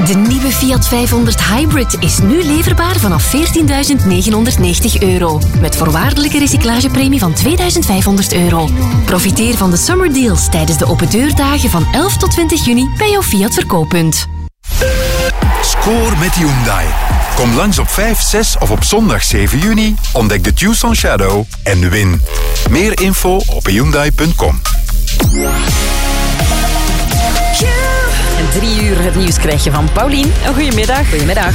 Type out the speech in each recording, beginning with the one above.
De nieuwe Fiat 500 Hybrid is nu leverbaar vanaf €14.990. Met voorwaardelijke recyclagepremie van €2.500. Profiteer van de summer deals tijdens de open deurdagen van 11 tot 20 juni bij jouw Fiat verkooppunt. Score met Hyundai. Kom langs op 5, 6 of op zondag 7 juni. Ontdek de Tucson Shadow en win. Meer info op Hyundai.com. En 3 uur het nieuws krijg je van Paulien. Een goedemiddag. Goedemiddag.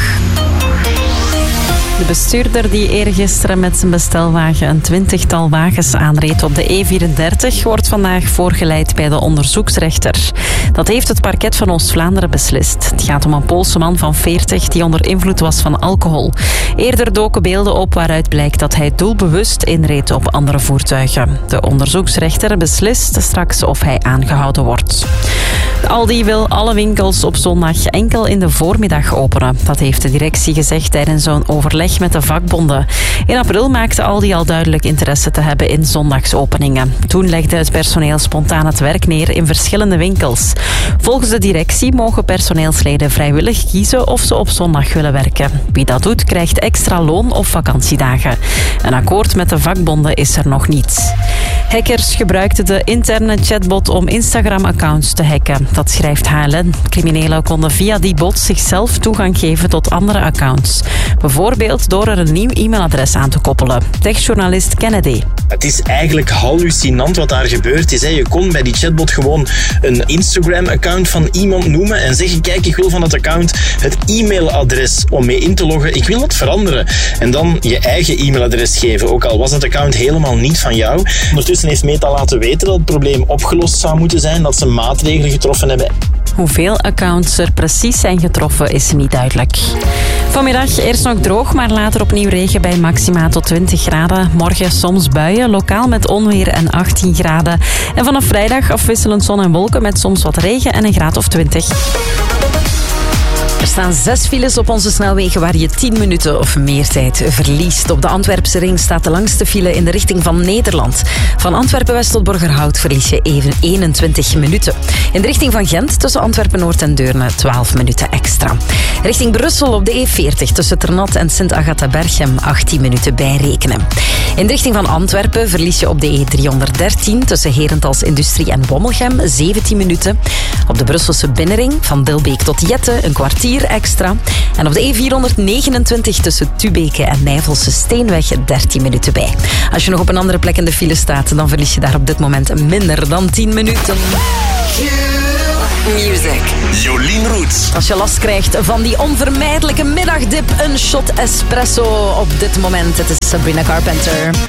De bestuurder die eergisteren met zijn bestelwagen een 20-tal wagens aanreed op de E34 wordt vandaag voorgeleid bij de onderzoeksrechter. Dat heeft het parket van Oost-Vlaanderen beslist. Het gaat om een Poolse man van 40 die onder invloed was van alcohol. Eerder doken beelden op waaruit blijkt dat hij doelbewust inreed op andere voertuigen. De onderzoeksrechter beslist straks of hij aangehouden wordt. Aldi wil alle winkels op zondag enkel in de voormiddag openen. Dat heeft de directie gezegd tijdens zo'n overleg met de vakbonden. In april maakte Aldi al duidelijk interesse te hebben in zondagsopeningen. Toen legde het personeel spontaan het werk neer in verschillende winkels. Volgens de directie mogen personeelsleden vrijwillig kiezen of ze op zondag willen werken. Wie dat doet, krijgt extra loon of vakantiedagen. Een akkoord met de vakbonden is er nog niet. Hackers gebruikten de interne chatbot om Instagram-accounts te hacken. Dat schrijft HLN. Criminelen konden via die bot zichzelf toegang geven tot andere accounts. Bijvoorbeeld door er een nieuw e-mailadres aan te koppelen. Techjournalist Kennedy. Het is eigenlijk hallucinant wat daar gebeurd is. Je kon bij die chatbot gewoon een Instagram-account van iemand noemen en zeggen, kijk, ik wil van dat account het e-mailadres om mee in te loggen. Ik wil dat veranderen. En dan je eigen e-mailadres geven, ook al was dat account helemaal niet van jou. Ondertussen heeft Meta laten weten dat het probleem opgelost zou moeten zijn, dat ze maatregelen getroffen hebben. Hoeveel accounts er precies zijn getroffen is niet duidelijk. Vanmiddag eerst nog droog, maar later opnieuw regen bij maxima tot 20 graden. Morgen soms buien, lokaal met onweer en 18 graden. En vanaf vrijdag afwisselend zon en wolken met soms wat regen en een graad of 20. Er staan 6 files op onze snelwegen waar je 10 minuten of meer tijd verliest. Op de Antwerpse ring staat de langste file in de richting van Nederland. Van Antwerpen-West tot Borgerhout verlies je even 21 minuten. In de richting van Gent tussen Antwerpen-Noord en Deurne 12 minuten extra. Richting Brussel op de E40 tussen Ternat en Sint-Agatha-Berchem 18 minuten bijrekenen. In de richting van Antwerpen verlies je op de E313 tussen Herentals Industrie en Wommelgem 17 minuten. Op de Brusselse binnenring van Dilbeek tot Jette een kwartier extra. En op de E429 tussen Tubeke en Nijvelse Steenweg 13 minuten bij. Als je nog op een andere plek in de file staat, dan verlies je daar op dit moment minder dan 10 minuten. Music. Jolien Roets. Als je last krijgt van die onvermijdelijke middagdip, een shot espresso op dit moment. Het is Sabrina Carpenter.